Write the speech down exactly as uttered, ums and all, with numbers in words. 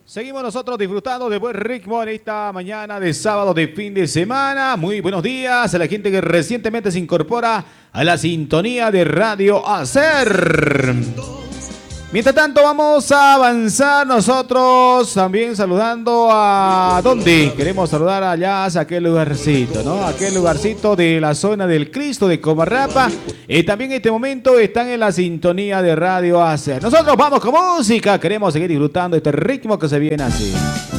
Seguimos nosotros disfrutando de buen ritmo en esta mañana de sábado de fin de semana. Muy buenos días a la gente que recientemente se incorpora a la sintonía de Radio Hacer. Mientras tanto vamos a avanzar nosotros también saludando a... ¿Dónde? Queremos saludar allá a aquel lugarcito, ¿no? Aquel lugarcito de la zona del Cristo de Comarrapa. Y también en este momento están en la sintonía de Radio Hacer. Nosotros vamos con música. Queremos seguir disfrutando este ritmo que se viene así.